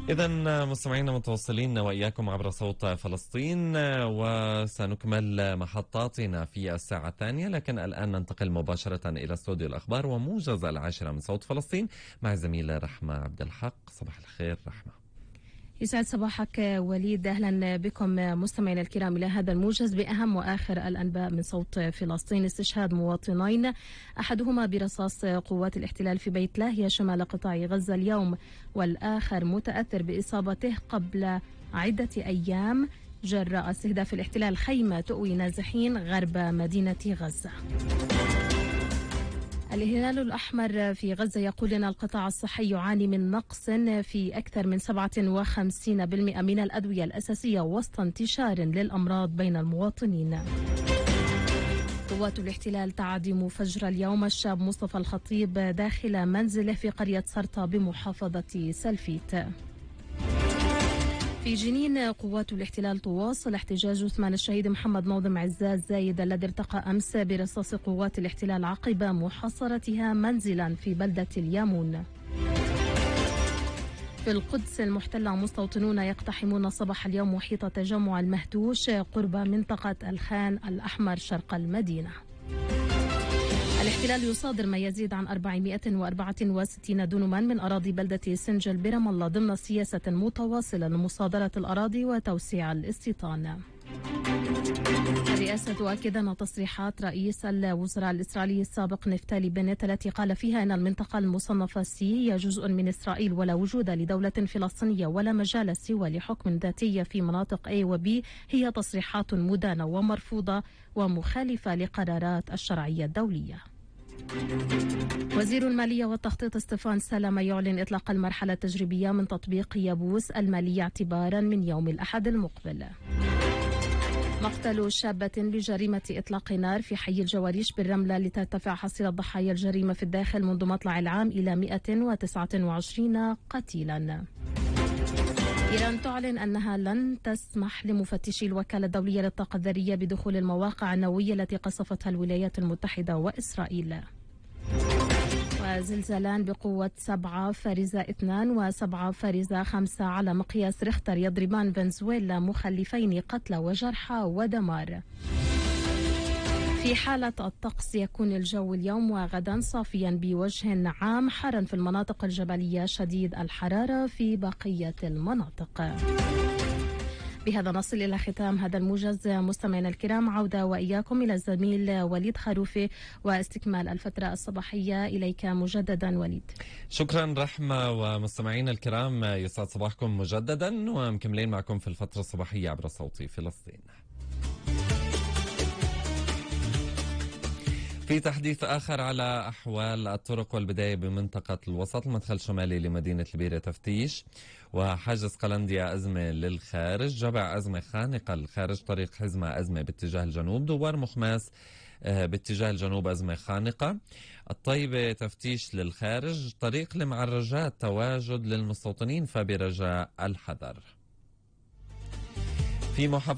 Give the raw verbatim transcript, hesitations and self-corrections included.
إذا مستمعينا متواصلين وإياكم عبر صوت فلسطين، وسنكمل محطاتنا في الساعة الثانية، لكن الآن ننتقل مباشرة إلى استوديو الأخبار وموجز العاشرة من صوت فلسطين مع زميلة رحمة عبد الحق. صباح الخير رحمة. يسعد صباحك وليد، أهلا بكم مستمعينا الكرام إلى هذا الموجز بأهم وآخر الأنباء من صوت فلسطين. استشهاد مواطنين، أحدهما برصاص قوات الاحتلال في بيت لاهيا شمال قطاع غزة اليوم، والآخر متأثر بإصابته قبل عدة أيام جراء استهداف الاحتلال خيمة تؤوي نازحين غرب مدينة غزة. الهلال الأحمر في غزة يقول أن القطاع الصحي يعاني من نقص في أكثر من سبعة وخمسين بالمئة من الأدوية الأساسية وسط انتشار للأمراض بين المواطنين. قوات الاحتلال تعدم فجر اليوم الشاب مصطفى الخطيب داخل منزله في قرية سرطة بمحافظة سلفيت. في جنين قوات الاحتلال تواصل احتجاج جثمان الشهيد محمد ناظم عزاز زايد الذي ارتقى أمس برصاص قوات الاحتلال عقب محاصرتها منزلا في بلدة اليامون. في القدس المحتلة مستوطنون يقتحمون صباح اليوم محيط تجمع المهدوش قرب منطقة الخان الأحمر شرق المدينة. الاحتلال يصادر ما يزيد عن أربعمئة وأربعة وستين دنما من أراضي بلدة سنجل برام الله ضمن سياسة متواصلة لمصادرة الأراضي وتوسيع الاستيطان. الرئاسة تؤكد أن تصريحات رئيس الوزراء الإسرائيلي السابق نفتالي بنت التي قال فيها أن المنطقة المصنفة سي هي جزء من إسرائيل ولا وجود لدولة فلسطينية ولا مجال سوى لحكم ذاتية في مناطق A و B هي تصريحات مدانة ومرفوضة ومخالفة لقرارات الشرعية الدولية. وزير المالية والتخطيط ستيفان سلامة يعلن إطلاق المرحلة التجريبية من تطبيق يابوس المالية اعتبارا من يوم الأحد المقبل. مقتل شابة بجريمة إطلاق نار في حي الجواريش بالرملة لترتفع حصيلة ضحايا الجريمة في الداخل منذ مطلع العام إلى مئة وتسعة وعشرين قتيلا. إيران تعلن أنها لن تسمح لمفتشي الوكالة الدولية للطاقة الذرية بدخول المواقع النووية التي قصفتها الولايات المتحدة وإسرائيل. وزلزالان بقوة سبعة فارزة اثنان وسبعة فارزة خمسة على مقياس ريختر يضربان فنزويلا مخلفين قتلى وجرحى ودمار. في حالة الطقس يكون الجو اليوم وغدا صافيا بوجه عام، حارا في المناطق الجبلية، شديد الحرارة في بقية المناطق. بهذا نصل إلى ختام هذا الموجز مستمعينا الكرام. عودة وإياكم إلى الزميل وليد خروفي واستكمال الفترة الصباحية. إليك مجددا وليد. شكرا رحمة. ومستمعينا الكرام يسعد صباحكم مجددا، ومكملين معكم في الفترة الصباحية عبر صوت فلسطين. في تحديث آخر على أحوال الطرق والبداية بمنطقة الوسط، المدخل الشمالي لمدينة البيرة تفتيش، وحاجز قلنديا أزمة للخارج، جبع أزمة خانقة للخارج، طريق حزمة أزمة باتجاه الجنوب، دوار مخماس باتجاه الجنوب أزمة خانقة، الطيبة تفتيش للخارج، طريق المعرجات تواجد للمستوطنين فبرجاء الحذر. في محافظة